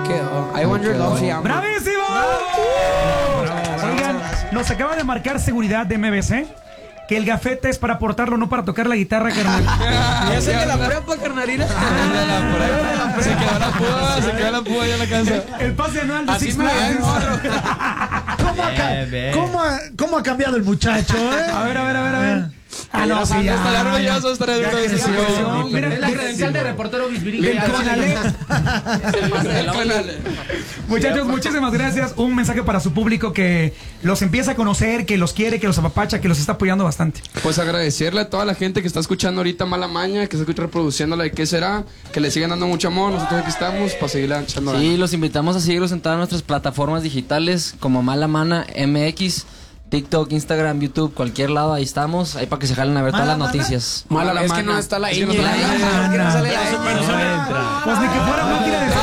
quedó. I Want Your Love se llama. ¡Bravísimo! Oigan, nos acaba de marcar seguridad de MBC que el gafete es para portarlo, no para tocar la guitarra, carnal. Ya sé que la prepa, carnalina. Se quedó la púa ya en la casa. El pase anual de Así Six me Flags. ¿Cómo ha cambiado el muchacho, A ver. Ah, no, sí, ya. Está orgulloso, está orgulloso. Mira, Es la credencial de reportero bisbirí. del Conalep. Muchachos, muchísimas gracias. Un mensaje para su público que los empieza a conocer, que los quiere, que los apapacha, que los está apoyando bastante. Pues agradecerle a toda la gente que está escuchando ahorita Mala Maña, que está reproduciendo la de qué será, que le sigan dando mucho amor. Nosotros aquí estamos para seguirle echando. Sí, los invitamos a seguirlos en todas nuestras plataformas digitales como Mala Mana MX, TikTok, Instagram, YouTube, cualquier lado, ahí estamos, ahí para que se jalen a ver todas las noticias. Mala, es que no está la ñ. Pues ni que fuera máquina de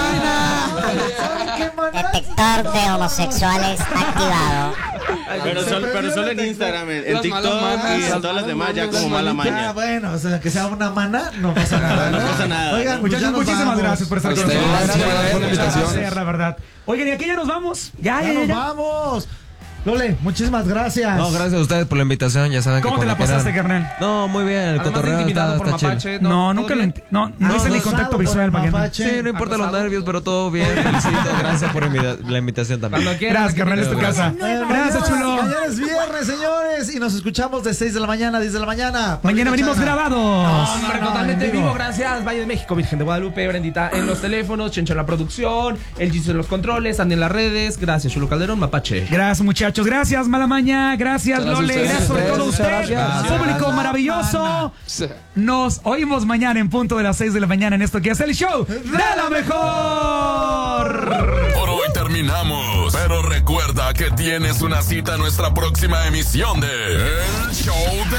Detector de homosexuales activado. Pero solo en Instagram, en TikTok y en todas las demás ya como Mala Maña. bueno, o sea, que sea una mana, no pasa nada. No pasa nada. Oigan, pues ya muchachos, nos muchísimas vamos. gracias por estar con nosotros. Gracias por la invitación. La verdad. Oigan, y aquí ya nos vamos. Ya nos vamos. Lole, muchísimas gracias. No, gracias a ustedes por la invitación, ya saben que ¿Cómo te la cuando pasaste, quieran. carnal? No, muy bien, el cotorreo está chido. No, nunca lo no hice ni contacto visual para que no. Sí, no importa los nervios, pero todo bien, felicito, gracias por la invitación también. Gracias, carnal, es tu casa. Gracias, chulo. Mañana es viernes, señores, y nos escuchamos de 6 de la mañana a 10 de la mañana. Mañana venimos grabados. Hombre, totalmente en vivo. Gracias, Valle de México, Virgen de Guadalupe, Brendita en los teléfonos, Chencho en la producción, el Jesus en los controles, Andy en las redes. Gracias, Chulo Calderón, Mapache. Gracias, muchachos. Gracias, Mala Maña. Gracias, Lole. Gracias sobre todo a usted. Público maravilloso. Nos oímos mañana en punto de las 6 de la mañana en esto que es el show de la mejor. Por hoy terminamos, pero recuerda que tienes una cita en nuestra próxima emisión de El Show de